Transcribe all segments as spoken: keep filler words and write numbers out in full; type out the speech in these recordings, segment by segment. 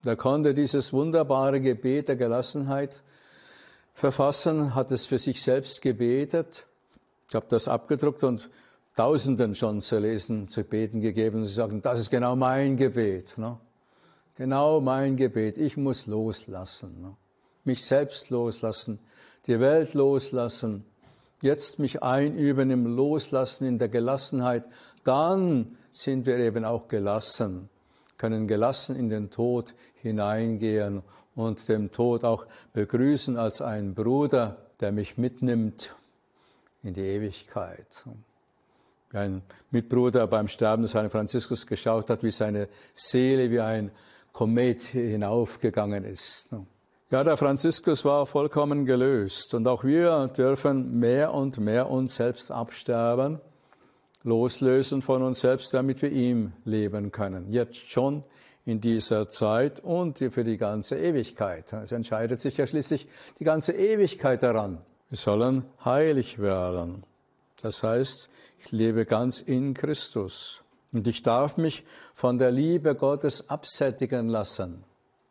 Er konnte dieses wunderbare Gebet der Gelassenheit verfassen, hat es für sich selbst gebetet. Ich habe das abgedruckt und Tausenden schon zu lesen, zu beten gegeben. Und sie sagen, das ist genau mein Gebet. Ne? Genau mein Gebet. Ich muss loslassen. Ne? Mich selbst loslassen, die Welt loslassen. Jetzt mich einüben im Loslassen, in der Gelassenheit. Dann sind wir eben auch gelassen, können gelassen in den Tod hineingehen und dem Tod auch begrüßen als einen Bruder, der mich mitnimmt in die Ewigkeit. Wie ein Mitbruder beim Sterben des heiligen Franziskus geschaut hat, wie seine Seele wie ein Komet hinaufgegangen ist. Ja, der Franziskus war vollkommen gelöst und auch wir dürfen mehr und mehr uns selbst absterben, loslösen von uns selbst, damit wir ihm leben können. Jetzt schon in dieser Zeit und für die ganze Ewigkeit. Es entscheidet sich ja schließlich die ganze Ewigkeit daran. Wir sollen heilig werden. Das heißt, ich lebe ganz in Christus. Und ich darf mich von der Liebe Gottes absättigen lassen.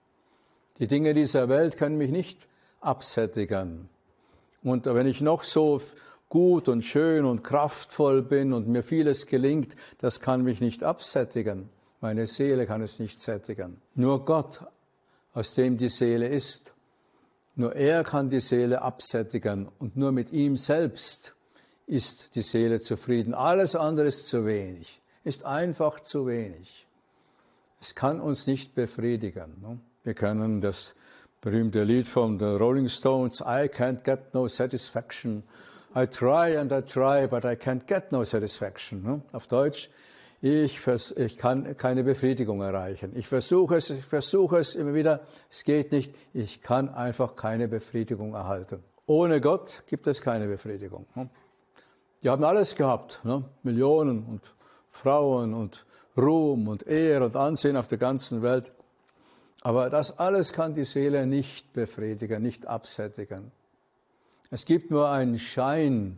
Die Dinge dieser Welt können mich nicht absättigen. Und wenn ich noch so gut und schön und kraftvoll bin und mir vieles gelingt, das kann mich nicht absättigen. Meine Seele kann es nicht sättigen. Nur Gott, aus dem die Seele ist, nur er kann die Seele absättigen und nur mit ihm selbst ist die Seele zufrieden. Alles andere ist zu wenig, ist einfach zu wenig. Es kann uns nicht befriedigen. Wir kennen das berühmte Lied von den Rolling Stones, I can't get no satisfaction. I try and I try, but I can't get no satisfaction. Auf Deutsch, ich, ich kann keine Befriedigung erreichen. Ich versuche es, ich versuche es immer wieder, es geht nicht. Ich kann einfach keine Befriedigung erhalten. Ohne Gott gibt es keine Befriedigung. Die haben alles gehabt, ne? Millionen und Frauen und Ruhm und Ehre und Ansehen auf der ganzen Welt. Aber das alles kann die Seele nicht befriedigen, nicht absättigen. Es gibt nur einen Schein,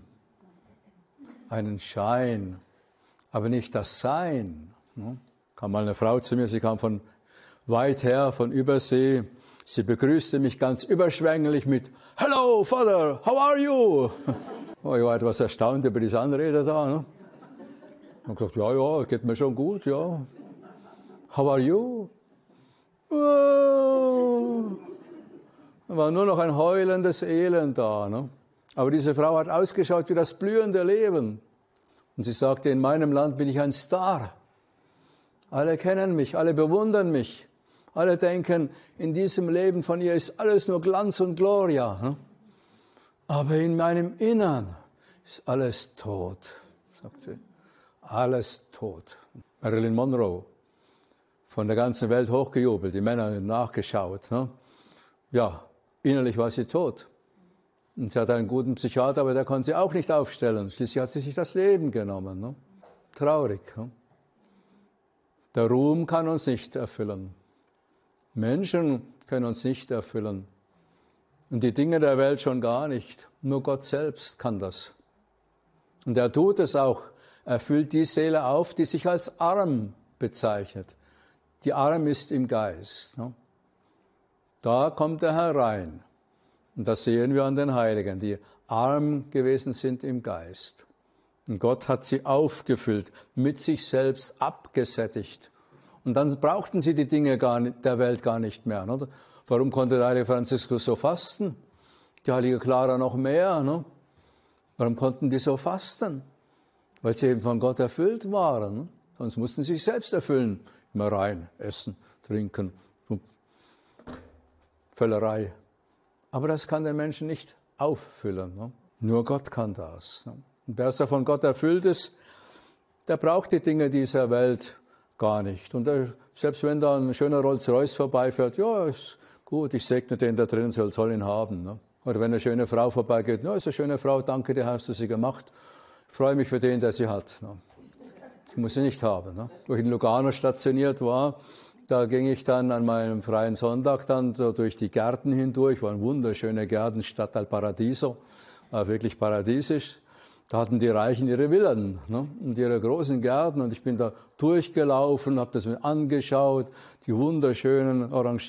einen Schein, aber nicht das Sein. Ne? Kam mal eine Frau zu mir, sie kam von weit her, von Übersee. Sie begrüßte mich ganz überschwänglich mit Hello, Father, how are you? Oh, ich war etwas erstaunt über diese Anrede da. Ne? Ich habe gesagt, ja, ja, geht mir schon gut, ja. How are you? Oh. Da war nur noch ein heulendes Elend da. Ne? Aber diese Frau hat ausgeschaut wie das blühende Leben. Und sie sagte, in meinem Land bin ich ein Star. Alle kennen mich, alle bewundern mich. Alle denken, in diesem Leben von ihr ist alles nur Glanz und Gloria. Ne? Aber in meinem Innern ist alles tot, sagt sie. Alles tot. Marilyn Monroe, von der ganzen Welt hochgejubelt, die Männer haben nachgeschaut. Ne? Ja, innerlich war sie tot. Und sie hatte einen guten Psychiater, aber der konnte sie auch nicht aufstellen. Schließlich hat sie sich das Leben genommen. Ne? Traurig. Ne? Der Ruhm kann uns nicht erfüllen. Menschen können uns nicht erfüllen. Und die Dinge der Welt schon gar nicht. Nur Gott selbst kann das. Und er tut es auch. Er füllt die Seele auf, die sich als arm bezeichnet. Die arm ist im Geist. Ne? Da kommt er herein. Und das sehen wir an den Heiligen, die arm gewesen sind im Geist. Und Gott hat sie aufgefüllt, mit sich selbst abgesättigt. Und dann brauchten sie die Dinge gar nicht, der Welt gar nicht mehr. Oder? Warum konnte der heilige Franziskus so fasten? Die heilige Clara noch mehr. Ne? Warum konnten die so fasten? Weil sie eben von Gott erfüllt waren. Ne? Sonst mussten sie sich selbst erfüllen. Immer rein, essen, trinken, Völlerei. Aber das kann den Menschen nicht auffüllen. Ne? Nur Gott kann das. Ne? Und wer so von Gott erfüllt ist, der braucht die Dinge dieser Welt gar nicht. Und der, selbst wenn da ein schöner Rolls-Royce vorbeifährt, ja, ist gut, ich segne den da drin, soll, soll ihn haben. Ne? Oder wenn eine schöne Frau vorbeigeht, ja, ist eine schöne Frau, danke dir, hast du sie gemacht. Ich freue mich für den, der sie hat. Ne? Ich muss sie nicht haben. Ne? Wo ich in Lugano stationiert war, da ging ich dann an meinem freien Sonntag dann so durch die Gärten hindurch, waren wunderschöne Gärten, Stadtteil Paradiso, war wirklich paradiesisch. Da hatten die Reichen ihre Villen, ne? Und ihre großen Gärten, und ich bin da durchgelaufen, habe das mir angeschaut, die wunderschönen Orangen.